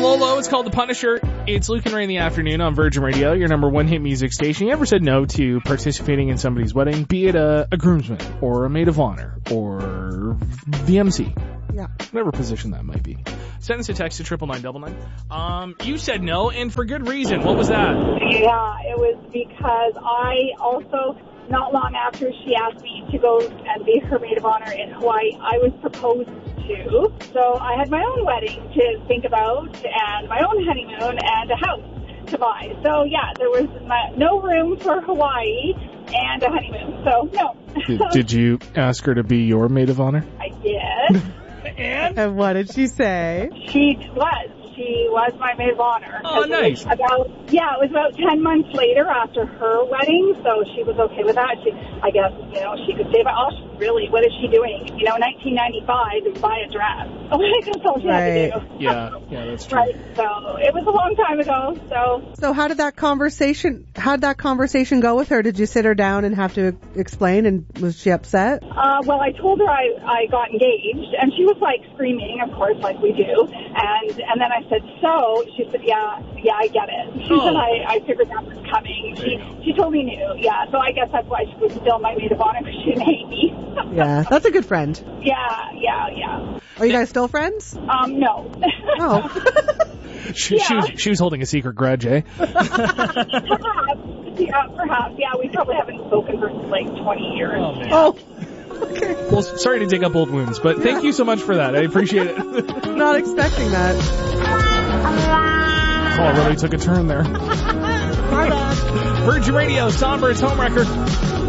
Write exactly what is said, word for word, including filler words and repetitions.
Lolo. It's called The Punisher. It's Luke and Ray in the afternoon on Virgin Radio, your number one hit music station. You ever said no to participating in somebody's wedding, be it a, a groomsman or a maid of honor or the M C? Yeah. Whatever position that might be. Send us a text to triple nine double nine. Um, you said no, and for good reason. What was that? Yeah, it was because I also, not long after she asked me to go and be her maid of honor in Hawaii, I was proposed to. So I had my own wedding to think about and my own honeymoon and a house to buy. So yeah, there was no room for Hawaii and a honeymoon. So no. Did, did you ask her to be your maid of honor? I did. And? And what did she say? She was. She was my maid of honor. Oh, nice. About, yeah, it was about ten months later after her wedding, so she was okay with that. She, I guess, you know, she could say, oh, really, what is she doing? You know, nineteen ninety-five is buy a dress. That's all she right. had to do. Yeah, yeah, that's true. Right, so it was a long time ago, so. So how did that conversation, how did that conversation go with her? Did you sit her down and have to explain, and was she upset? Uh, well, I told her I, I got engaged, and she was like screaming, of course, like we do, and, and then I said, so, she said, yeah, yeah, I get it. She Oh. said, I, I figured that was coming. She, she totally knew, yeah, so I guess that's why she was still my maid of honor, because she didn't hate me. Yeah, that's a good friend. Yeah, yeah, yeah. Are you guys still friends? Um, no. Oh. She, she, was, she was holding a secret grudge, eh? Perhaps, yeah, perhaps, yeah, we probably haven't spoken for like twenty years. Oh, man. Oh. Okay. Well, sorry to dig up old wounds, but thank you so much for that. I appreciate it. Not expecting that. Oh, it really took a turn there. My bad. Virgin Radio, Sombra, it's Homewrecker.